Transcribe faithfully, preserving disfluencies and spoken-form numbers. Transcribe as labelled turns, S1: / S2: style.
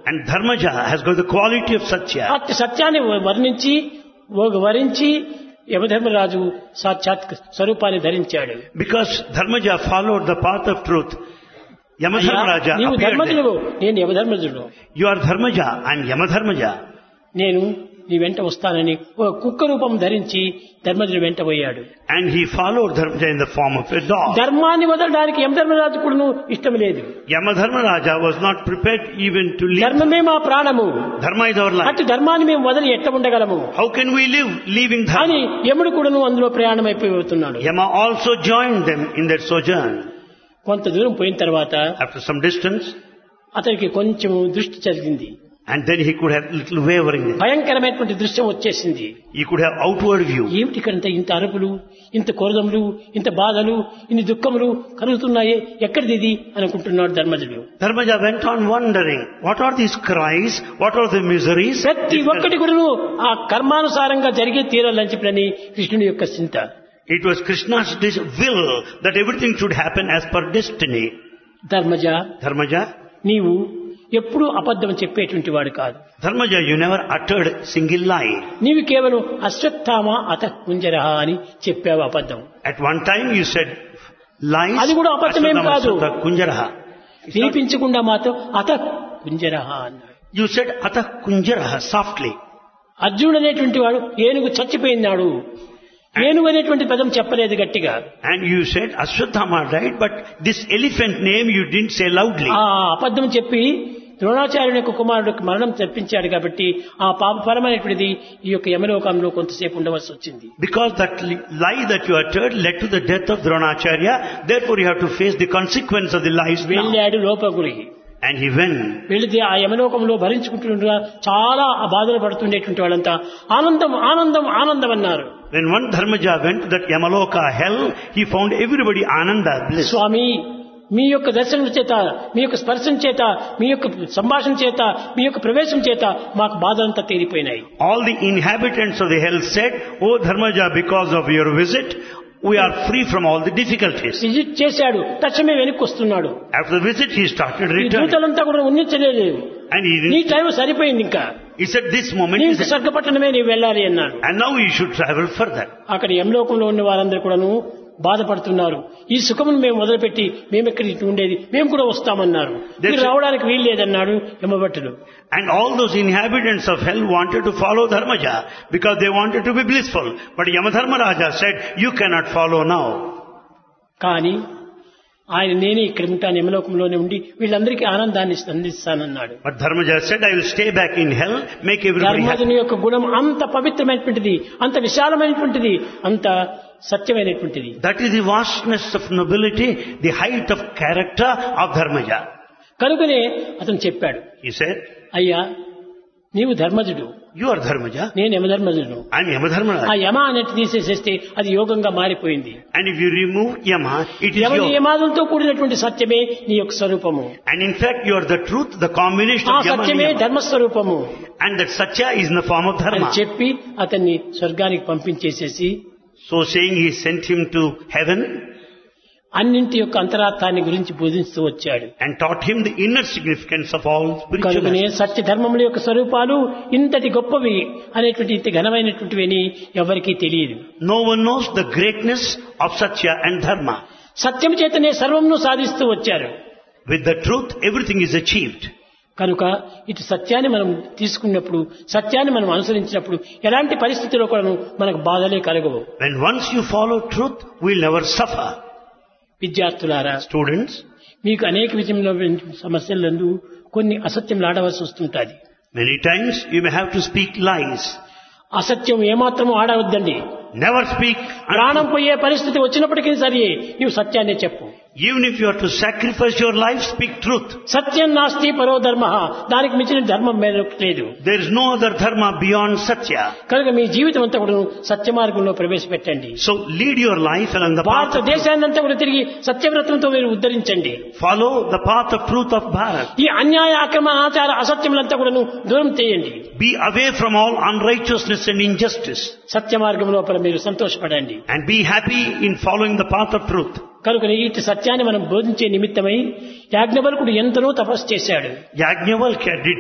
S1: And Dharmaja has got the quality of Satya.
S2: అట్టి సత్యాన్ని వర్ణించి వరించి యమధర్మరాజు సాక్షాత్ స్వరూపాన్ని ధరించాడు.
S1: Because Dharmaja followed the path of truth, Yamadharmaraja
S2: నీవు
S1: appeared
S2: ధర్మజుడు,
S1: there.
S2: నేను యమధర్మజుడు.
S1: You are Dharmaja, I am Yamadharmaja.
S2: నేను నీ వెంట వస్తానని ఒక కుక్క రూపం ధరించి ధర్మజుడు వెంట పోయాడు.
S1: And he followed Dharmaja in the form of a dog.
S2: ధర్మాన్ని వదలడానికి యమధర్మరాజు కూడా ఇష్టం లేదు.
S1: Yamadharmaraja was not prepared even to leave.
S2: ధర్మమే మా ప్రాణము,
S1: Dharma is our life.
S2: అట్టి ధర్మాన్ని మేము వదిలి ఎట్ట ఉండగలము
S1: How can we live leaving
S2: అని
S1: Dharma?
S2: యముడు కూడాను అందులో ప్రయాణం అయిపోతున్నాడు.
S1: Yama also joined them in their sojourn.
S2: కొంత దూరం పోయిన తర్వాత
S1: After some distance,
S2: అతనికి కొంచెం దృష్టి జరిగింది.
S1: and then he could have little wavering.
S2: భయంకరమైనటువంటి దృశ్యం వచ్చేసింది.
S1: He could have outward view.
S2: ఏమిటి ఇక్కడంత ఇంత అరుపులు, ఇంత కొరదములు, ఇంత బాధలు, ఇన్ని దుఃఖములు కలుగుతున్నాయి, ఎక్కడిది ఇది అనుకుంటున్నాడు ధర్మజుడు.
S1: Dharmaja went on wondering, what are these cries? What are the miseries?
S2: ప్రతి ఒక్కటి కూడా ఆ కర్మానుసారంగా జరిగే తీరాలని చెప్పినని కృష్ణుని యొక్క చింత.
S1: It was Krishna's dis- will that everything should happen as per destiny.
S2: Dharmaja,
S1: Dharmaja,
S2: నీవు ఎప్పుడూ అబద్ధం చెప్పేటువంటి వాడు కాదు.
S1: Dharmaja, you never uttered single lie.
S2: నీవు కేవలం అశ్వత్థామ అత కుంజరహ అని చెప్పావు అబద్ధం.
S1: At one time you said lies.
S2: అది కూడా అబద్ధమేం కాదు.
S1: Ashwatthama Kunjaraha.
S2: వినిపించకుండా మాత్రం అత కుంజరహ అన్నాడు.
S1: You said Atha Kunjaraha softly.
S2: అర్జునుడు అనేటువంటి వాడు ఏనుగు చచ్చిపోయినాడు, ఏనుగు అనేటువంటి పదం చెప్పలేదు గట్టిగా.
S1: And you said Ashwatthama died, but this elephant name you didn't say loudly.
S2: ఆ అబద్ధం చెప్పి ద్రోణాచార్యుని యొక్క కుమారుడికి మరణం తెప్పించాడు కాబట్టి ఆ పాపఫలమైనటువంటిది ఈ యొక్క యమలోకంలో కొంతసేపు ఉండవలసి వచ్చింది.
S1: Because that li- lie that you uttered led to the death of Dronacharya, therefore you have to face the consequence of the lies now.
S2: వెళ్ళాడు లోపగురికి.
S1: And he went.
S2: వెళితే ఆ యమలోకంలో భరించుకుంటుండగా చాలా బాధలు పడుతుండేటువంటి వాళ్ళంతా ఆనందం ఆనందం ఆనందం అన్నారు.
S1: When one Dharmaja went to that Yamaloka hell, he found everybody Ananda, bliss.
S2: స్వామి, మీ యొక్క దర్శనం చేత, మీ యొక్క స్పర్శం చేత, మీ యొక్క సంభాషణ చేత, మీ యొక్క ప్రవేశం చేత మాకు బాధలంతా తీరిపోయినాయి.
S1: All the inhabitants of the hell said, "Oh Dharmaja, because of your visit, we are free from all the difficulties."
S2: Visit చేశాడు, తక్షణమే వెనక్కి వస్తున్నాడు.
S1: After the visit, he started
S2: ఈ
S1: returning.
S2: దూతలంతా కూడా ఉన్నించలేదు.
S1: And he,
S2: నీ టైం సరిపోయింది, ఇంకా
S1: he said, "This moment
S2: నీకు
S1: is,
S2: స్వర్గపట్టణమే నీవు వెళ్ళాలి" అన్నాడు.
S1: and now you should travel further."
S2: అక్కడ యమలోకంలో ఉన్న వారందరూ కూడాను బాధపడుతున్నారు. ఈ సుఖమును మేము మొదలుపెట్టి మేము ఎక్కడికి ఉండేది, మేము కూడా వస్తామన్నారు. మీరు రావడానికి వీలు లేదన్నాడు యమభట్టుడు.
S1: And all those inhabitants of hell wanted to follow Dharmaja because they wanted to be blissful. But Yamadharmaraja said, "You cannot follow now."
S2: కానీ ఆయన నేనే ఇక్కడ ఉంటాను, యమలోకంలోనే ఉండి వీళ్ళందరికీ ఆనందాన్ని అందిస్తానన్నాడు.
S1: But Dharmaja said, "I will stay back in hell, make everybody happy."
S2: ధర్మజుని యొక్క గుణం అంత పవిత్రమైనటువంటిది, అంత విశాలమైనటువంటిది, అంత సత్యమైనటువంటిది.
S1: That is the vastness of nobility, the height of character of Dharmaja.
S2: కనుకనే అతను చెప్పాడు,
S1: He said,
S2: అయ్యా నీవు ధర్మజుడు,
S1: "You are Dharmaja,
S2: నేను యమధర్మజుడు.
S1: I am
S2: ఆ
S1: Yamadharmaraja."
S2: యమ అనేది తీసేసేస్తే అది యోగంగా మారిపోయింది.
S1: And if you remove Yama, it is
S2: Yama
S1: yoga.
S2: నియమాలతో కూడినటువంటి సత్యమే నీ యొక్క స్వరూపము.
S1: And in fact, you are the truth, the combination
S2: ఆ
S1: of Yama and
S2: సత్యమే
S1: Yama.
S2: ధర్మస్వరూపము
S1: And that Satya is in the form of
S2: అని
S1: Dharma.
S2: చెప్పి అతన్ని స్వర్గానికి పంపించేసేసి
S1: So saying, he sent him to heaven
S2: అన్నింటి యొక్క అంతరార్థాన్ని గురించి బోధిస్తూ వచ్చాడు.
S1: and taught him the inner significance of all spiritual
S2: కనుకనే
S1: aspects.
S2: సత్య ధర్మముల యొక్క స్వరూపాలు ఇంతటి గొప్పవి అనేటువంటి ఇంత ఘనమైనటువంటివి ఎవరికీ తెలియదు.
S1: No one knows the greatness of Satya and Dharma.
S2: సత్యం చేతనే సర్వమును సాధిస్తూ వచ్చారు.
S1: With the truth, everything is achieved.
S2: కనుక ఇటు సత్యాన్ని మనం తీసుకున్నప్పుడు, సత్యాన్ని మనం అనుసరించినప్పుడు ఎలాంటి పరిస్థితుల్లో కూడా మనకు బాధలే కలగవు.
S1: When once you follow truth, we'll never suffer.
S2: విద్యార్థులారా,
S1: Students,
S2: మీకు అనేక విధంలో సమస్యలందు కొన్ని అసత్యం ఆడవలసి వస్తుంటుంది.
S1: many times you may have to speak lies.
S2: అసత్యం ఏమాత్రము ఆడవద్దండి.
S1: Never speak.
S2: ప్రాణం పోయే పరిస్థితి వచ్చినప్పటికీ సరే నీవు సత్యాన్ని చెప్పు.
S1: Even if you have to sacrifice your life, speak truth.
S2: సత్యం నాస్తి పరో ధర్మ, దానికి మించిన ధర్మం లేదు.
S1: There is no other dharma beyond Satya.
S2: కనుక మీ జీవితం అంతా కూడా సత్య మార్గంలో ప్రవేశపెట్టండి.
S1: So lead your life along the path of truth.
S2: భారతదేశాన్ని అంతా కూడా తిరిగి సత్యవ్రతంతో మీరు ఉద్ధరించండి.
S1: Follow the path of truth of Bharat.
S2: ఈ అన్యాయ అక్రమ ఆచార అసత్యములంతా కూడా దూరం చేయండి.
S1: Be away from all unrighteousness and injustice.
S2: సత్య మార్గం లోపల మీరు సంతోషపడండి.
S1: And be happy in following the path of truth.
S2: కనుక ఇటు సత్యాన్ని మనం బోధించే నిమిత్తమై యాజ్ఞవల్కుడు ఎంతనో తపస్సు చేశాడు.
S1: Yajnavalkya did